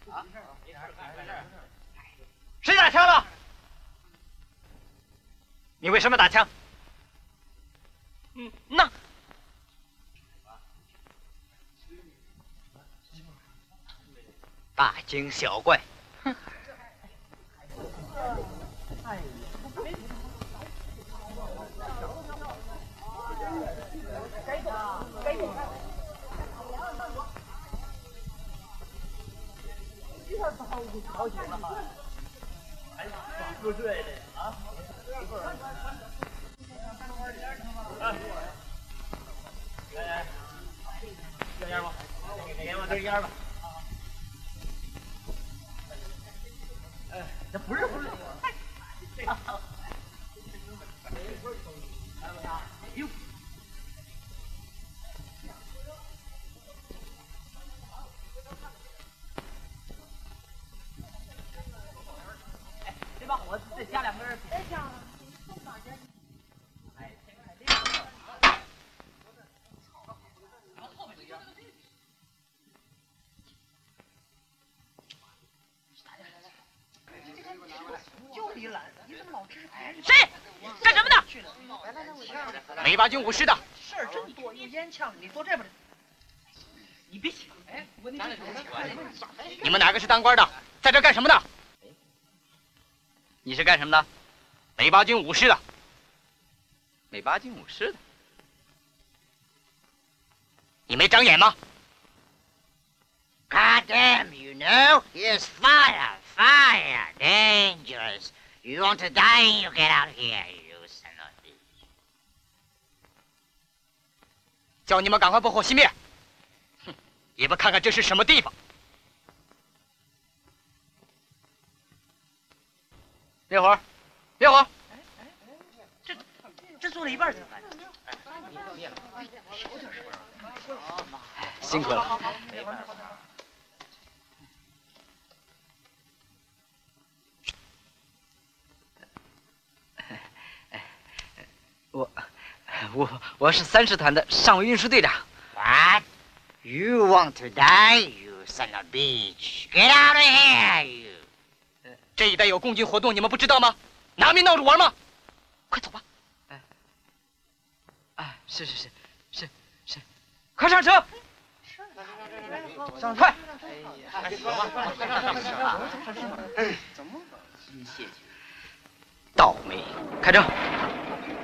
谁打枪了？你为什么打枪？那大惊小怪。哼！好久了哈，还不睡的啊？来，这烟吧，给烟吧，这是烟吧。这不是。哟。这把火再加2根。别加了，就你懒，你怎么老支牌？谁？干什么的？梅八军武师的。事儿真多，一烟枪，你坐这边。你别想，哎，你们哪个是当官的，在这干什么的？你是干什么的？梅八军武师的。梅八军武师的。你没长眼吗 God damn, you know, it's fire, dangerous. You want to die, you get out of here, you son of a bitch. 叫你们赶快拨火熄灭！哼，也不看看这是什么地方。灭火！灭火！这做了一半怎么办？辛苦了。我是30团的上尉运输队长。 What? You want to die, you son of a bitch? Get out of here, you. 这一带有共军活动，你们不知道吗？拿命闹着玩吗？快走吧！是，快上车！上车！快！怎么？倒霉！开车！